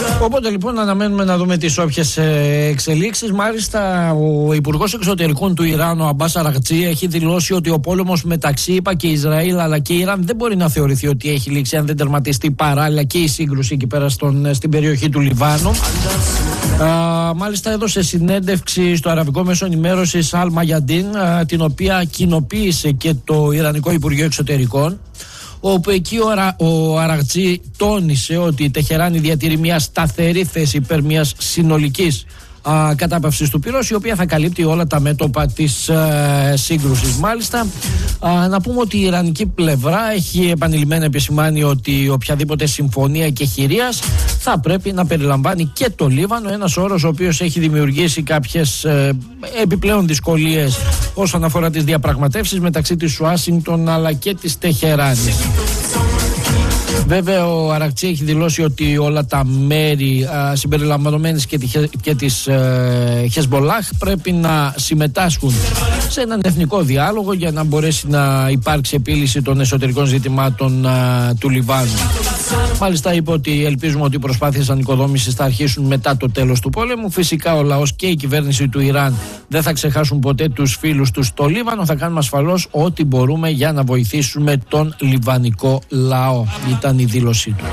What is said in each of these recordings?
Οπότε λοιπόν αναμένουμε να δούμε τις όποιες εξελίξεις. Μάλιστα ο Υπουργός Εξωτερικών του Ιράν, ο Αμπάς Αραγτζή, έχει δηλώσει ότι ο πόλεμος μεταξύ ΗΠΑ και Ισραήλ αλλά και Ιράν δεν μπορεί να θεωρηθεί ότι έχει λήξει αν δεν τερματιστεί παράλληλα και η σύγκρουση εκεί πέρα στην περιοχή του Λιβάνου. Μάλιστα έδωσε συνέντευξη στο αραβικό μέσο ενημέρωσης Al Mayadin, την οποία κοινοποίησε και το Ιρανικό Υπουργείο Εξωτερικών, όπου εκεί ο Αραγτζή τόνισε ότι η Τεχεράνη διατηρεί μια σταθερή θέση υπέρ μιας συνολικής κατάπαυσης του πυρός, η οποία θα καλύπτει όλα τα μέτωπα της σύγκρουσης. Μάλιστα, να πούμε ότι η ιρανική πλευρά έχει επανειλημμένα επισημάνει ότι οποιαδήποτε συμφωνία και χειρίας θα πρέπει να περιλαμβάνει και το Λίβανο, ένας όρος ο οποίος έχει δημιουργήσει κάποιες επιπλέον δυσκολίες όσον αφορά τις διαπραγματεύσεις μεταξύ της Ουάσιγκτον αλλά και της Τεχεράνης. Βέβαια ο Αραγτζή έχει δηλώσει ότι όλα τα μέρη συμπεριλαμβανομένες και της Χεσμολάχ πρέπει να συμμετάσχουν σε έναν εθνικό διάλογο για να μπορέσει να υπάρξει επίλυση των εσωτερικών ζητημάτων του Λιβάνου. Μάλιστα είπε ότι ελπίζουμε ότι οι προσπάθειες ανοικοδόμησης θα αρχίσουν μετά το τέλος του πόλεμου. Φυσικά ο λαός και η κυβέρνηση του Ιράν δεν θα ξεχάσουν ποτέ τους φίλους τους στο Λίβανο. Θα κάνουμε ασφαλώς ό,τι μπορούμε για να βοηθήσουμε τον λιβανικό λαό. Ήταν η δήλωσή του.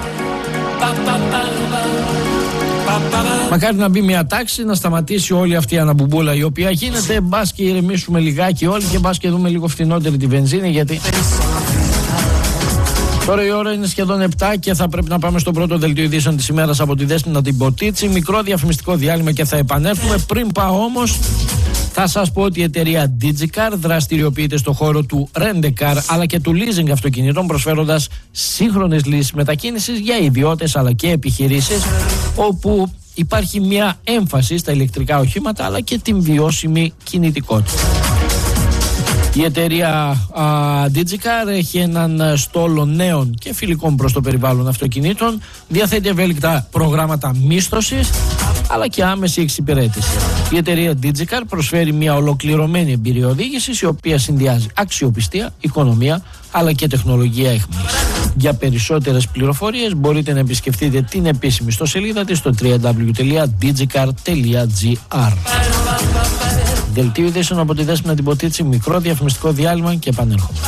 Μακάρι να μπει μια τάξη, να σταματήσει όλη αυτή η αναμπουμπούλα η οποία γίνεται. Μπας και ηρεμήσουμε λιγάκι όλοι και μπας και δούμε λίγο φθηνότερη τη βενζίνη, γιατί τώρα η ώρα είναι σχεδόν 7 και θα πρέπει να πάμε στο πρώτο δελτίο ειδήσεων της ημέρας από τη Δέσποινα την Ποτίτση. Μικρό διαφημιστικό διάλειμμα και θα επανέλθουμε. Πριν πάω όμως, θα σας πω ότι η εταιρεία DigiCar δραστηριοποιείται στο χώρο του Rent-A-Car αλλά και του leasing αυτοκινήτων, προσφέροντας σύγχρονες λύσεις μετακίνησης για ιδιώτες αλλά και επιχειρήσεις, όπου υπάρχει μια έμφαση στα ηλεκτρικά οχήματα αλλά και την βιώσιμη κινητικότητα. Η εταιρεία DigiCar έχει έναν στόλο νέων και φιλικών προς το περιβάλλον αυτοκινήτων, διαθέτει ευέλικτα προγράμματα μίσθωσης αλλά και άμεση εξυπηρέτηση. Η εταιρεία DigiCar προσφέρει μια ολοκληρωμένη εμπειρία οδήγησης, η οποία συνδυάζει αξιοπιστία, οικονομία αλλά και τεχνολογία έχμης. Για περισσότερες πληροφορίες μπορείτε να επισκεφτείτε την επίσημη ιστοσελίδα της στο www.digicar.gr. Δελτίο ειδήσεων από τη Δέσποινα την Ποτίτση, μικρό διαφημιστικό διάλειμμα και επανέρχομαι.